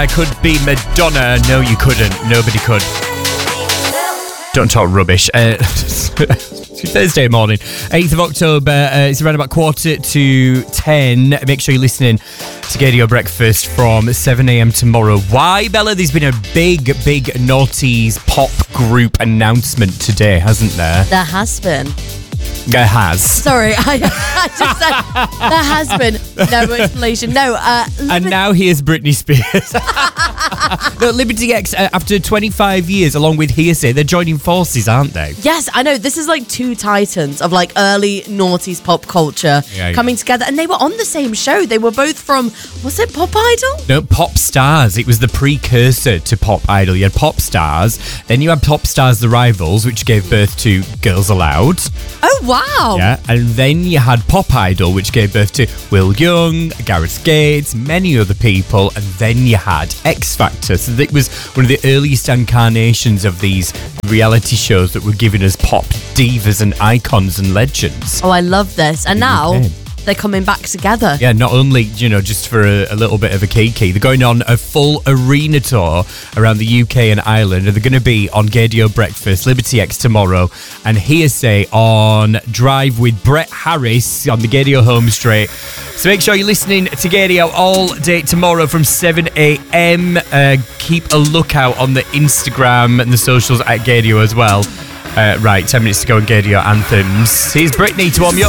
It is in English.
I could be Madonna. No, you couldn't. Nobody could. Don't talk rubbish. Thursday morning, 8th of October. It's around about 9:45. Make sure you're listening to Gaydio Breakfast from 7 a.m. tomorrow. Why, Bella? There's been a big noughties pop group announcement today, hasn't there? There has been. There has. Sorry, I just said there has been no explanation. No, and now here's Britney Spears. No, Liberty X, after 25 years, along with Hearsay, they're joining forces, aren't they? Yes, I know. This is like two titans of like early noughties pop culture coming together. And they were on the same show. They were both from, was it Pop Idol? No, Pop Stars. It was the precursor to Pop Idol. You had Pop Stars, then you had Pop Stars The Rivals, which gave birth to Girls Aloud. Oh, wow. Yeah, and then you had Pop Idol, which gave birth to Will Young, Gareth Gates, many other people, and then you had X Factor. So it was one of the earliest incarnations of these reality shows that were giving us pop divas and icons and legends. Oh, I love this. And now they're coming back together. Yeah, not only, just for a little bit of a kiki, they're going on a full arena tour around the UK and Ireland, and they're going to be on Gaydio Breakfast, Liberty X tomorrow, and Hearsay on Drive with Brett Harris on the Gaydio home straight. So make sure you're listening to Gaydio all day tomorrow from 7 a.m. Keep a lookout on the Instagram and the socials at Gaydio as well. Right, 10 minutes to go on Gaydio Anthems. Here's Britney to warm you up.